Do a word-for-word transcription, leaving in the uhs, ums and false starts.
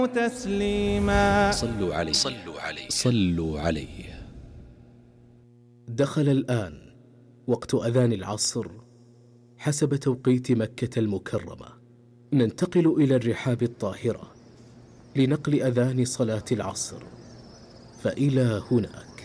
تسليما. صلوا عليه صلوا عليه صلوا عليه. دخل الآن وقت أذان العصر حسب توقيت مكة المكرمة. ننتقل إلى الرحاب الطاهرة لنقل أذان صلاة العصر، فإلى هناك.